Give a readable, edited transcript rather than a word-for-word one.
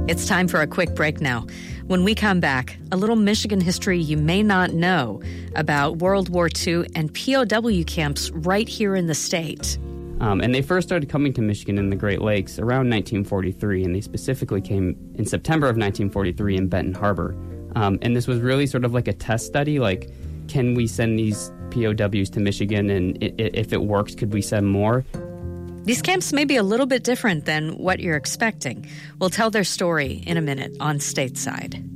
It's time for a quick break now. When we come back, a little Michigan history you may not know about World War II and POW camps right here in the state. And they first started coming to Michigan in the Great Lakes around 1943, and they specifically came in September of 1943 in Benton Harbor. And this was really sort of like a test study, like, can we send these POWs to Michigan, and if it works, could we send more? These camps may be a little bit different than what you're expecting. We'll tell their story in a minute on Stateside.